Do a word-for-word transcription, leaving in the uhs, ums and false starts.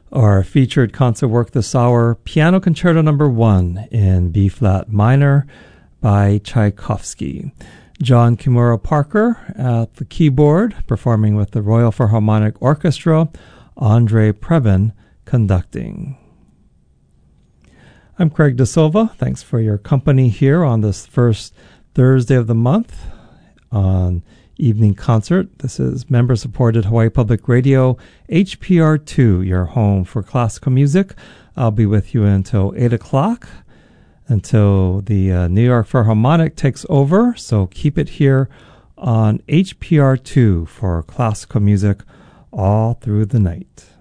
Our featured concert work this hour, Piano Concerto Number One in B-flat minor by Tchaikovsky. John Kimura Parker at the keyboard, performing with the Royal Philharmonic Orchestra, Andre Previn conducting. I'm Craig De Silva. Thanks for your company here on this first Thursday of the month on Evening Concert. This is member-supported Hawaii Public Radio, H P R two, your home for classical music. I'll be with you until eight o'clock, until the uh, New York Philharmonic takes over. So keep it here on H P R two for classical music all through the night.